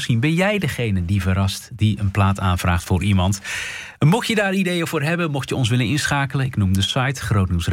Misschien ben jij degene die verrast, die een plaat aanvraagt voor iemand. Mocht je daar ideeën voor hebben, mocht je ons willen inschakelen, ik noem de site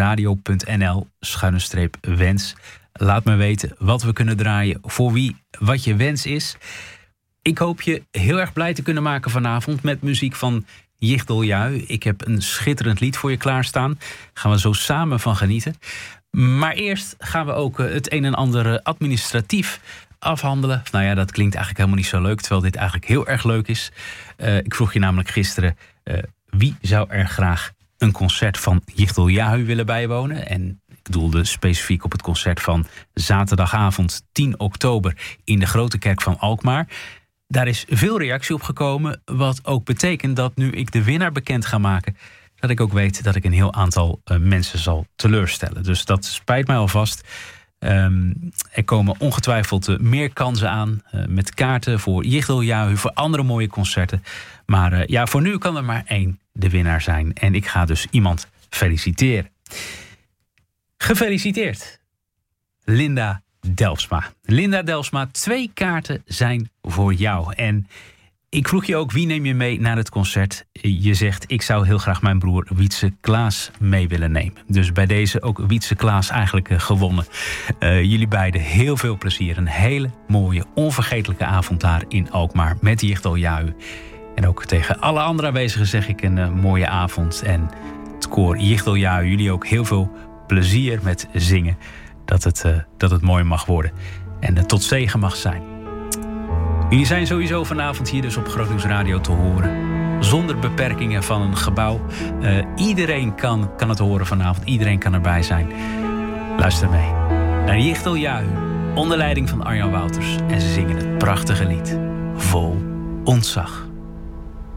grootnieuwsradio.nl/wens. Laat me weten wat we kunnen draaien, voor wie, wat je wens is. Ik hoop je heel erg blij te kunnen maken vanavond met muziek van Jichtel Jui. Ik heb een schitterend lied voor je klaarstaan. Daar gaan we zo samen van genieten. Maar eerst gaan we ook het een en ander administratief afhandelen. Nou ja, dat klinkt eigenlijk helemaal niet zo leuk, terwijl dit eigenlijk heel erg leuk is. Ik vroeg je namelijk gisteren, wie zou er graag een concert van Jichtel Jui willen bijwonen? En ik doelde specifiek op het concert van zaterdagavond 10 oktober in de Grote Kerk van Alkmaar. Daar is veel reactie op gekomen, wat ook betekent dat nu ik de winnaar bekend ga maken, dat ik ook weet dat ik een heel aantal mensen zal teleurstellen. Dus dat spijt mij alvast. Er komen ongetwijfeld meer kansen aan met kaarten voor Jichtel Jui, voor andere mooie concerten. Maar ja, voor nu kan er maar één de winnaar zijn. En ik ga dus iemand feliciteren. Gefeliciteerd, Linda Delfsma. Linda Delfsma, 2 kaarten zijn voor jou. En ik vroeg je ook, wie neem je mee naar het concert? Je zegt, ik zou heel graag mijn broer Wietse Klaas mee willen nemen. Dus bij deze ook Wietse Klaas eigenlijk gewonnen. Jullie beiden heel veel plezier. Een hele mooie, onvergetelijke avond daar in Alkmaar met Jichtel Jui. En ook tegen alle andere aanwezigen zeg ik een mooie avond. En het koor Jichtel Jui, jullie ook heel veel plezier met zingen. Dat het mooi mag worden. En tot zegen mag zijn. Jullie zijn sowieso vanavond hier dus op Grootnieuws Radio te horen. Zonder beperkingen van een gebouw. Iedereen kan het horen vanavond. Iedereen kan erbij zijn. Luister mee naar Jichtel Jui. Onder leiding van Arjan Wouters. En ze zingen het prachtige lied Vol Ontzag.